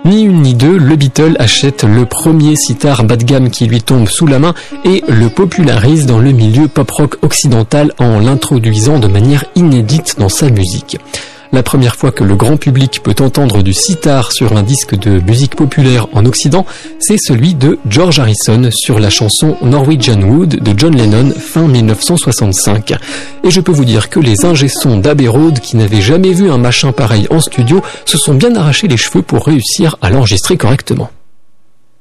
Ni une ni deux, le Beatle achète le premier sitar bas de gamme qui lui tombe sous la main et le popularise dans le milieu pop-rock occidental en l'introduisant de manière inédite dans sa musique. La première fois que le grand public peut entendre du sitar sur un disque de musique populaire en Occident, c'est celui de George Harrison sur la chanson Norwegian Wood de John Lennon fin 1965. Et je peux vous dire que les ingé-sons d'Abbey Road qui n'avaient jamais vu un machin pareil en studio se sont bien arrachés les cheveux pour réussir à l'enregistrer correctement.